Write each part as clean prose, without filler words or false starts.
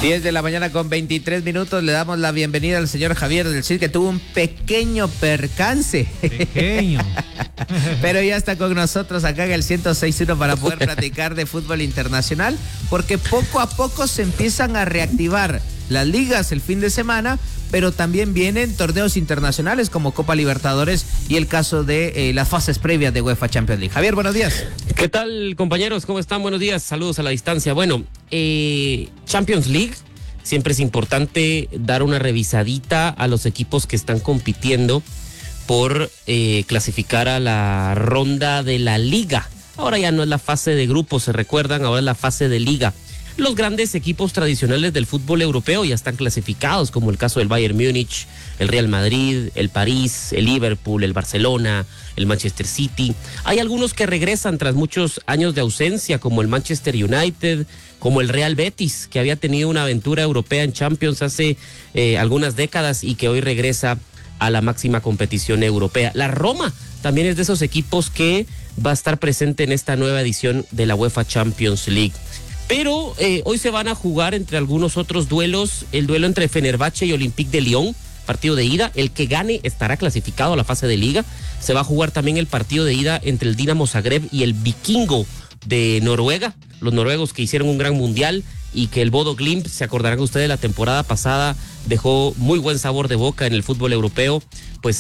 10 de la mañana con 23 minutos. Le damos la bienvenida al señor Javier del Cid, que tuvo un pequeño percance. Pequeño. Pero ya está con nosotros acá en el 106.1 para poder platicar de fútbol internacional, porque poco a poco se empiezan a reactivar las ligas el fin de semana, pero también vienen torneos internacionales como Copa Libertadores y el caso de las fases previas de UEFA Champions League. Javier, buenos días. ¿Qué tal, compañeros? ¿Cómo están? Buenos días, saludos a la distancia. Bueno, Champions League, siempre es importante dar una revisadita a los equipos que están compitiendo por clasificar a la ronda de la Liga. Ahora ya no es la fase de grupos, se recuerdan, ahora es la fase de Liga. Los grandes equipos tradicionales del fútbol europeo ya están clasificados, como el caso del Bayern Múnich, el Real Madrid, el París, el Liverpool, el Barcelona, el Manchester City. Hay algunos que regresan tras muchos años de ausencia, como el Manchester United, como el Real Betis, que había tenido una aventura europea en Champions hace algunas décadas y que hoy regresa a la máxima competición europea. La Roma también es de esos equipos que va a estar presente en esta nueva edición de la UEFA Champions League. Pero hoy se van a jugar entre algunos otros duelos, el duelo entre Fenerbahce y Olympique de Lyon, partido de ida. El que gane estará clasificado a la fase de Liga. Se va a jugar también el partido de ida entre el Dinamo Zagreb y el Vikingo de Noruega, los noruegos que hicieron un gran mundial y que el Bodo Glimt, se acordarán ustedes, la temporada pasada dejó muy buen sabor de boca en el fútbol europeo, pues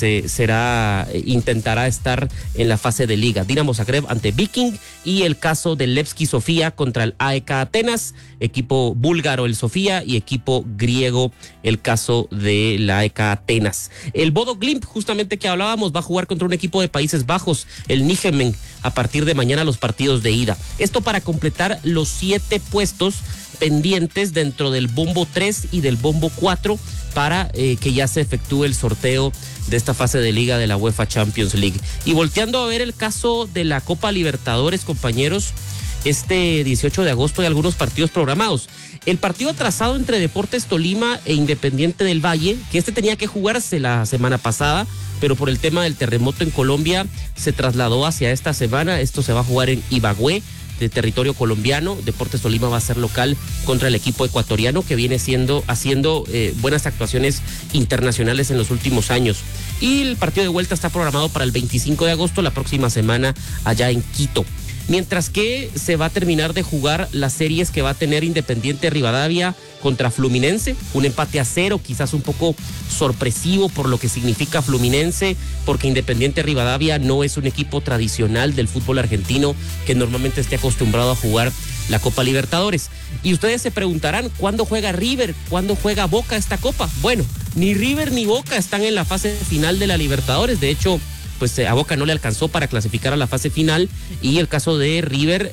intentará estar en la fase de Liga. Dinamo Zagreb ante Viking, y el caso del Levski Sofía contra el AEK Atenas, equipo búlgaro el Sofía y equipo griego el caso de la AEK Atenas. El Bodo Glimt, justamente que hablábamos, va a jugar contra un equipo de Países Bajos, el Nijmegen, a partir de mañana los partidos de ida. Esto para completar los 7 puestos pendientes dentro del bombo 3 y del bombo 4 para que ya se efectúe el sorteo de esta fase de Liga de la UEFA Champions League. Y volteando a ver el caso de la Copa Libertadores, compañeros, este 18 de agosto hay algunos partidos programados. El partido atrasado entre Deportes Tolima e Independiente del Valle, que tenía que jugarse la semana pasada, pero por el tema del terremoto en Colombia se trasladó hacia esta semana. Esto se va a jugar en Ibagué, de territorio colombiano. Deportes Tolima va a ser local contra el equipo ecuatoriano, que viene haciendo buenas actuaciones internacionales en los últimos años. Y el partido de vuelta está programado para el 25 de agosto, la próxima semana, allá en Quito. Mientras que se va a terminar de jugar las series que va a tener Independiente Rivadavia contra Fluminense, un empate a 0, quizás un poco sorpresivo por lo que significa Fluminense, porque Independiente Rivadavia no es un equipo tradicional del fútbol argentino que normalmente esté acostumbrado a jugar la Copa Libertadores. Y ustedes se preguntarán, ¿cuándo juega River? ¿Cuándo juega Boca esta Copa? Bueno, ni River ni Boca están en la fase final de la Libertadores. De hecho, pues a Boca no le alcanzó para clasificar a la fase final, y el caso de River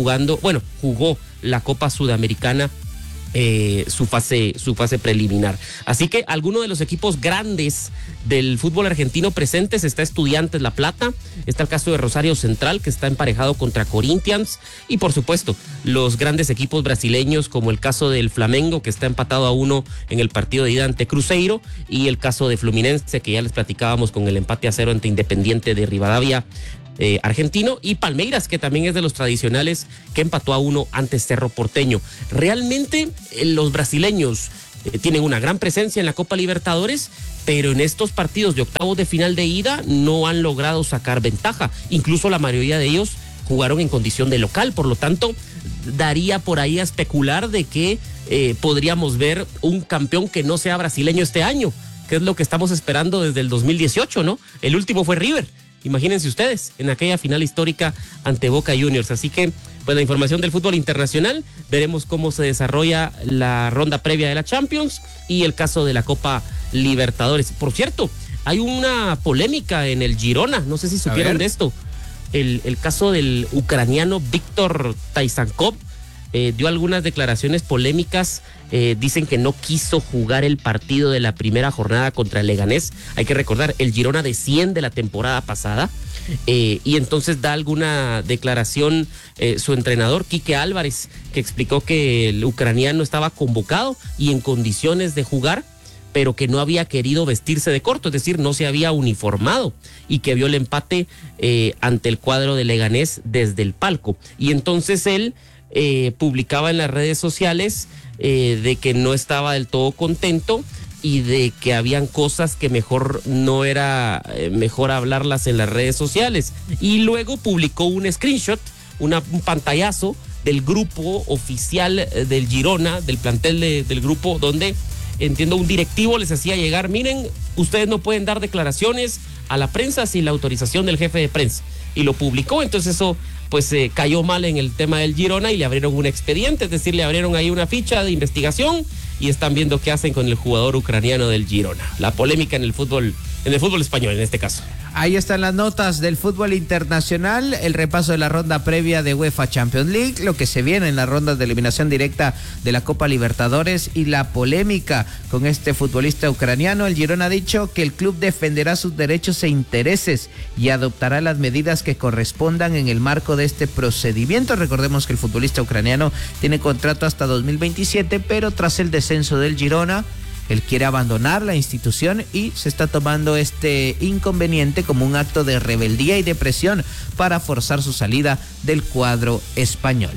jugó la Copa Sudamericana, su fase preliminar. Así que algunos de los equipos grandes del fútbol argentino presentes: está Estudiantes La Plata, está el caso de Rosario Central, que está emparejado contra Corinthians, y por supuesto los grandes equipos brasileños, como el caso del Flamengo, que está empatado a 1 en el partido de ida ante Cruzeiro, y el caso de Fluminense, que ya les platicábamos, con el empate a 0 ante Independiente de Rivadavia argentino, y Palmeiras, que también es de los tradicionales, que empató a 1 ante Cerro Porteño. Realmente los brasileños tienen una gran presencia en la Copa Libertadores, pero en estos partidos de octavos de final de ida no han logrado sacar ventaja. Incluso la mayoría de ellos jugaron en condición de local, por lo tanto daría por ahí a especular de que podríamos ver un campeón que no sea brasileño este año, que es lo que estamos esperando desde el 2018, ¿no? El último fue River. Imagínense ustedes, en aquella final histórica ante Boca Juniors. Así que, pues, la información del fútbol internacional, veremos cómo se desarrolla la ronda previa de la Champions y el caso de la Copa Libertadores. Por cierto, hay una polémica en el Girona, no sé si supieron de esto. El caso del ucraniano Víctor Taisankov dio algunas declaraciones polémicas. Dicen que no quiso jugar el partido de la primera jornada contra el Leganés. Hay que recordar, el Girona desciende la temporada pasada, y entonces da alguna declaración su entrenador, Quique Álvarez, que explicó que el ucraniano estaba convocado y en condiciones de jugar, pero que no había querido vestirse de corto, es decir, no se había uniformado, y que vio el empate ante el cuadro de Leganés desde el palco. Y entonces él publicaba en las redes sociales de que no estaba del todo contento y de que habían cosas que mejor no era mejor hablarlas en las redes sociales. Y luego publicó un screenshot, un pantallazo del grupo oficial del Girona, del plantel del grupo, donde entiendo un directivo les hacía llegar: miren, ustedes no pueden dar declaraciones a la prensa sin la autorización del jefe de prensa. Y lo publicó, entonces eso pues cayó mal en el tema del Girona y le abrieron un expediente, es decir, le abrieron ahí una ficha de investigación y están viendo qué hacen con el jugador ucraniano del Girona. La polémica en el fútbol español en este caso. Ahí están las notas del fútbol internacional, el repaso de la ronda previa de UEFA Champions League, lo que se viene en las rondas de eliminación directa de la Copa Libertadores y la polémica con este futbolista ucraniano. El Girona ha dicho que el club defenderá sus derechos e intereses y adoptará las medidas que correspondan en el marco de este procedimiento. Recordemos que el futbolista ucraniano tiene contrato hasta 2027, pero tras el descenso del Girona, él quiere abandonar la institución y se está tomando este inconveniente como un acto de rebeldía y de presión para forzar su salida del cuadro español.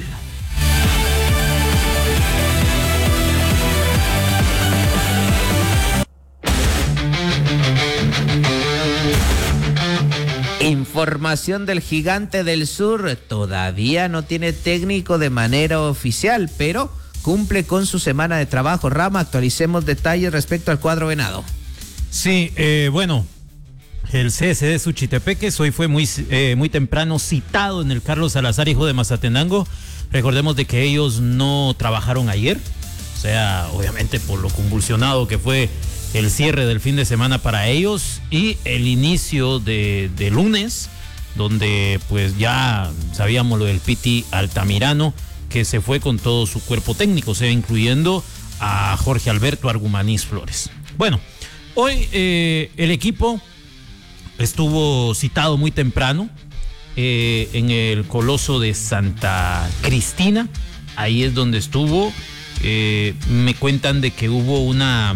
Información del Gigante del Sur: todavía no tiene técnico de manera oficial, pero cumple con su semana de trabajo. Rama, actualicemos detalles respecto al cuadro venado. Sí, bueno, el CSD Suchitepeques hoy fue muy temprano citado en el Carlos Salazar, hijo de Mazatenango. Recordemos de que ellos no trabajaron ayer, o sea, obviamente por lo convulsionado que fue el cierre del fin de semana para ellos y el inicio de lunes, donde pues ya sabíamos lo del Piti Altamirano, que se fue con todo su cuerpo técnico, o sea, incluyendo a Jorge Alberto Argumanís Flores. Bueno, hoy el equipo estuvo citado muy temprano en el Coloso de Santa Cristina. Ahí es donde estuvo. Me cuentan de que hubo una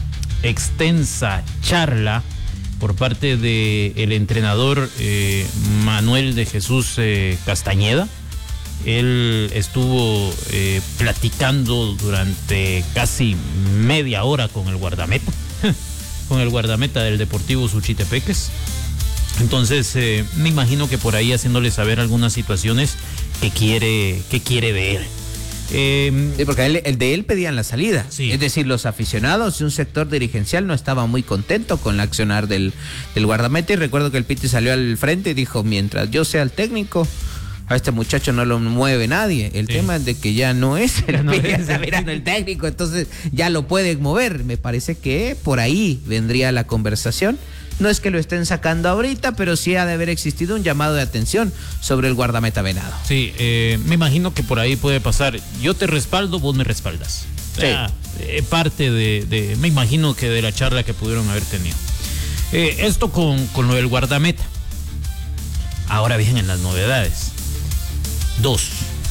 extensa charla por parte del entrenador Manuel de Jesús Castañeda. Él estuvo platicando durante casi media hora con el guardameta, con el guardameta del Deportivo Suchitepeques. Entonces, me imagino que por ahí haciéndole saber algunas situaciones que quiere ver. Sí, porque el de él pedían la salida. Sí. Es decir, los aficionados y un sector dirigencial no estaban muy contentos con la accionar del guardameta. Y recuerdo que el Piti salió al frente y dijo: mientras yo sea el técnico, a este muchacho no lo mueve nadie. El tema es de que ya no es el Piti, está mirando el técnico, entonces ya lo pueden mover. Me parece que por ahí vendría la conversación. No es que lo estén sacando ahorita, pero sí ha de haber existido un llamado de atención sobre el guardameta venado. Sí, me imagino que por ahí puede pasar: yo te respaldo, vos me respaldas. O sea, sí. Parte me imagino que de la charla que pudieron haber tenido. Esto con lo del guardameta. Ahora vienen las novedades. 2.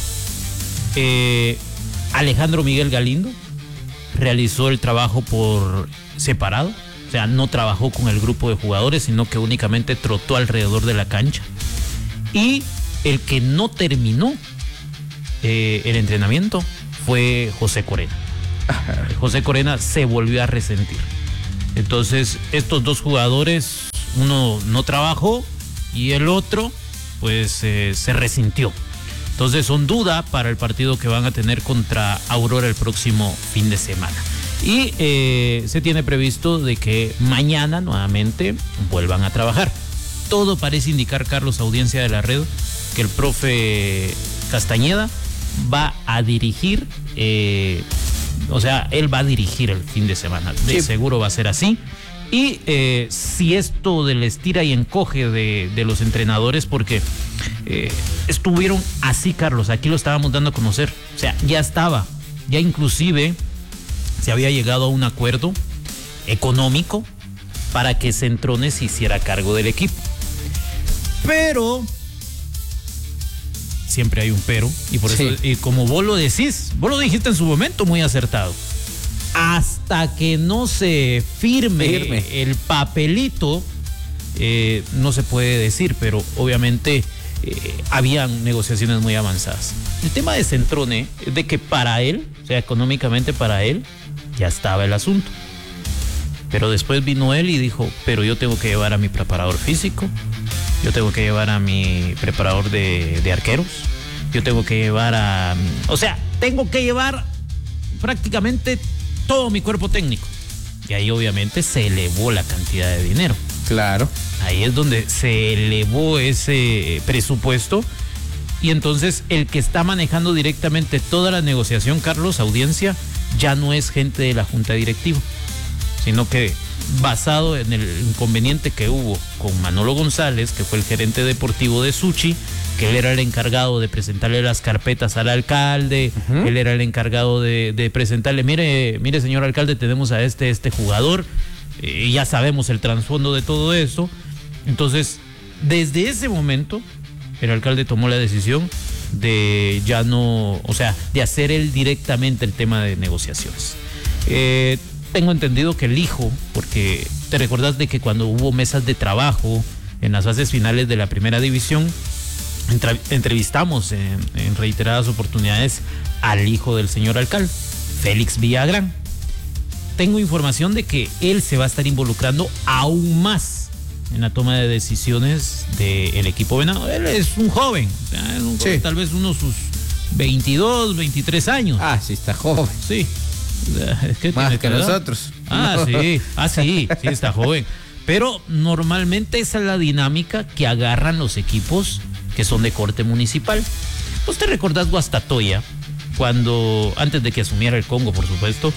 Alejandro Miguel Galindo realizó el trabajo por separado. O sea, no trabajó con el grupo de jugadores, sino que únicamente trotó alrededor de la cancha. Y el que no terminó el entrenamiento fue José Corena. José Corena se volvió a resentir. Entonces, estos dos jugadores, uno no trabajó y el otro, pues, se resintió. Entonces, son duda para el partido que van a tener contra Aurora el próximo fin de semana. Y se tiene previsto de que mañana nuevamente vuelvan a trabajar. Todo parece indicar, Carlos, audiencia de la red, que el profe Castañeda va a dirigir, o sea, él va a dirigir el fin de semana. De seguro va a ser así. Y si esto del estira y encoge de los entrenadores, porque estuvieron así, Carlos, aquí lo estábamos dando a conocer. O sea, ya inclusive se había llegado a un acuerdo económico para que Centrone se hiciera cargo del equipo. Pero siempre hay un pero, y por eso, y como vos lo decís, vos lo dijiste en su momento muy acertado. Hasta que no se firme el papelito, no se puede decir, pero obviamente habían negociaciones muy avanzadas. El tema de Centrone es de que para él, o sea, económicamente para él, ya estaba el asunto. Pero después vino él y dijo, pero yo tengo que llevar a mi preparador físico, yo tengo que llevar a mi preparador de arqueros, yo tengo que llevar a... O sea, tengo que llevar prácticamente todo mi cuerpo técnico. Y ahí obviamente se elevó la cantidad de dinero. Claro. Ahí es donde se elevó ese presupuesto. Y entonces el que está manejando directamente toda la negociación, Carlos, audiencia, ya no es gente de la junta directiva, sino que basado en el inconveniente que hubo con Manolo González, que fue el gerente deportivo de Suchi, que él era el encargado de presentarle las carpetas al alcalde, él era el encargado de presentarle, mire señor alcalde, tenemos a este jugador, ya sabemos el trasfondo de todo eso. Entonces, desde ese momento, el alcalde tomó la decisión de ya no, o sea, de hacer él directamente el tema de negociaciones. Tengo entendido que el hijo, porque te recordás de que cuando hubo mesas de trabajo en las fases finales de la primera división, entrevistamos en reiteradas oportunidades al hijo del señor alcalde, Félix Villagrán. Tengo información de que él se va a estar involucrando aún más en la toma de decisiones del equipo venado. Él es un joven, o sea, es un joven, sí, tal vez unos sus 22, 23 años. Ah, sí, está joven. Sí. Es que más que nosotros. Ah, sí. Ah, sí, está joven. Pero normalmente esa es la dinámica que agarran los equipos que son de corte municipal. ¿Vos te recordás Guastatoya? Cuando, antes de que asumiera el Congo, por supuesto,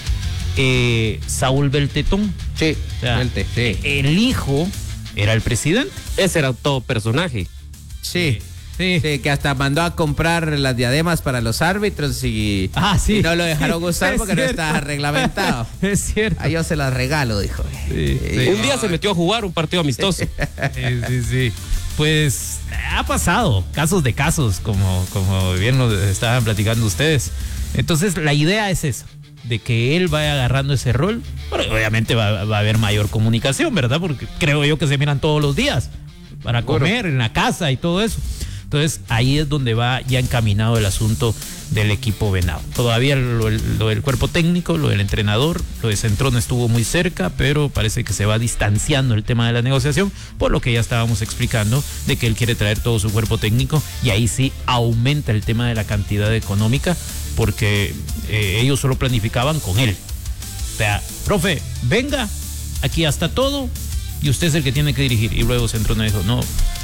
Saúl Beltetón. Sí, o sea, Belte, sí. El hijo era el presidente. Ese era todo personaje. Sí. Sí, que hasta mandó a comprar las diademas para los árbitros y no lo dejaron usar porque no estaba reglamentado. Es cierto. Ahí yo se las regalo, dijo. Sí. Un día se metió a jugar un partido amistoso. Sí. Pues ha pasado casos de casos, como bien lo estaban platicando ustedes. Entonces la idea es esa, de que él vaya agarrando ese rol. Pero obviamente va a haber mayor comunicación, ¿verdad? Porque creo yo que se miran todos los días para comer en la casa y todo eso. Entonces ahí es donde va ya encaminado el asunto del equipo venado. Todavía lo del cuerpo técnico, lo del entrenador, lo de Centrón estuvo muy cerca, pero parece que se va distanciando el tema de la negociación, por lo que ya estábamos explicando de que él quiere traer todo su cuerpo técnico y ahí sí aumenta el tema de la cantidad económica, porque ellos solo planificaban con él. O sea, profe, venga, aquí ya está todo y usted es el que tiene que dirigir. Y luego Centrón dijo, no.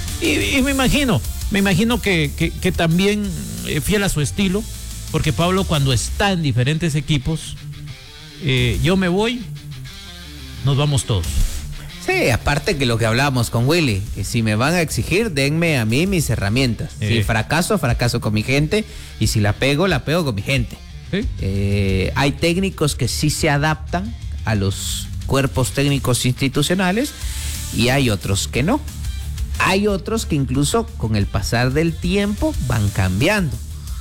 Y me imagino que también fiel a su estilo, porque Pablo cuando está en diferentes equipos, yo me voy, nos vamos todos. Sí, aparte que lo que hablábamos con Willy, que si me van a exigir, denme a mí mis herramientas. Si fracaso con mi gente, y si la pego con mi gente. ¿Sí? Hay técnicos que sí se adaptan a los cuerpos técnicos institucionales y hay otros que no. Hay otros que incluso con el pasar del tiempo van cambiando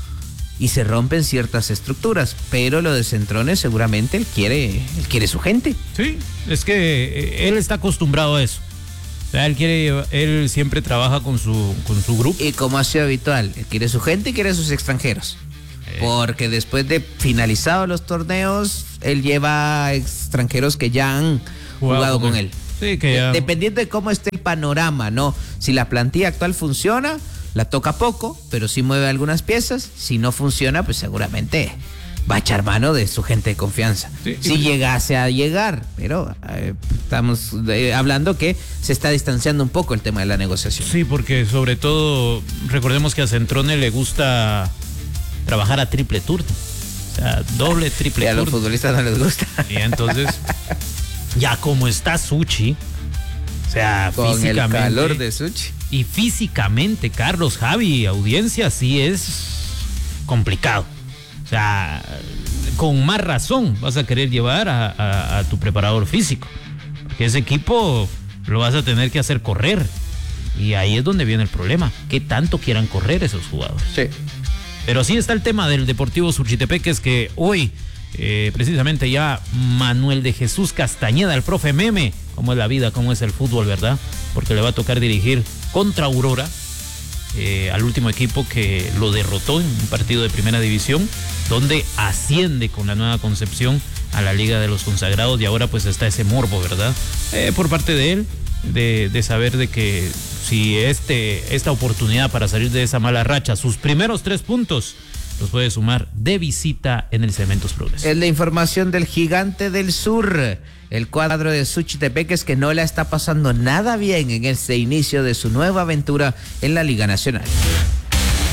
y se rompen ciertas estructuras, pero lo de Centrone seguramente él quiere su gente. Sí, es que él está acostumbrado a eso. O sea, él siempre trabaja con su grupo. Y como ha sido habitual, él quiere su gente y quiere sus extranjeros. Porque después de finalizados los torneos, él lleva extranjeros que ya han jugado con él. Sí, que ya... Dependiendo de cómo esté el panorama, ¿no? Si la plantilla actual funciona, la toca poco, pero sí mueve algunas piezas. Si no funciona, pues seguramente va a echar mano de su gente de confianza. Sí, si llegase a llegar, pero estamos hablando que se está distanciando un poco el tema de la negociación. Sí, porque sobre todo, recordemos que a Centrone le gusta trabajar a triple turno. O sea, doble, triple turno. Y a los futbolistas no les gusta. Y entonces... Ya como está Suchi, o sea, con físicamente, el calor de Suchi. Y físicamente, Carlos, Javi, audiencia, sí es complicado. O sea, con más razón vas a querer llevar a tu preparador físico. Porque ese equipo lo vas a tener que hacer correr. Y ahí es donde viene el problema. ¿Qué tanto quieran correr esos jugadores? Sí. Pero sí está el tema del Deportivo Suchitepeques, que hoy... precisamente ya Manuel de Jesús Castañeda, el profe Meme, cómo es la vida, cómo es el fútbol, ¿verdad? Porque le va a tocar dirigir contra Aurora al último equipo que lo derrotó en un partido de primera división, donde asciende con la Nueva Concepción a la Liga de los Consagrados, y ahora pues está ese morbo, ¿verdad? Por parte de él, de saber de que si esta oportunidad para salir de esa mala racha, sus primeros 3 puntos, los puede sumar de visita en el Cementos Progreso. Es la información del Gigante del Sur. El cuadro de Suchitepeques que no la está pasando nada bien en este inicio de su nueva aventura en la Liga Nacional.